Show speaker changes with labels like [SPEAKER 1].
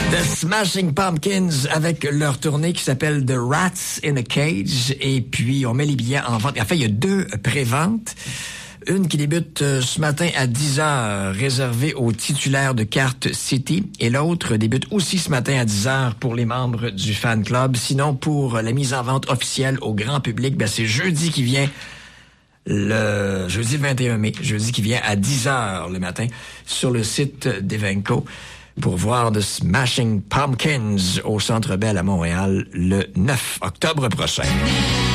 [SPEAKER 1] The Smashing Pumpkins avec leur tournée qui s'appelle The Rats in a Cage. Et puis, on met les billets en vente. En fait, il y a 2 préventes. Une qui débute ce matin à 10h, réservée aux titulaires de carte City. Et l'autre débute aussi ce matin à 10h pour les membres du fan club. Sinon, pour la mise en vente officielle au grand public, c'est jeudi qui vient, le jeudi 21 mai, jeudi qui vient à 10h le matin sur le site d'Evenco pour voir The Smashing Pumpkins au Centre Bell à Montréal le 9 octobre prochain.